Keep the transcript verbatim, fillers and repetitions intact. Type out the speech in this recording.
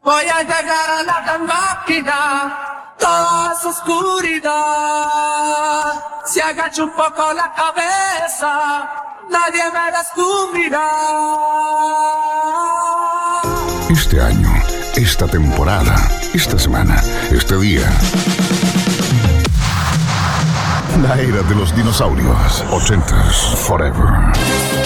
Voy a llegar a la gran máquina, toda su oscuridad. Si agacho un poco la cabeza, nadie me descubrirá. Este año, esta temporada, esta semana, este día. La era de los dinosaurios. ochentas forever.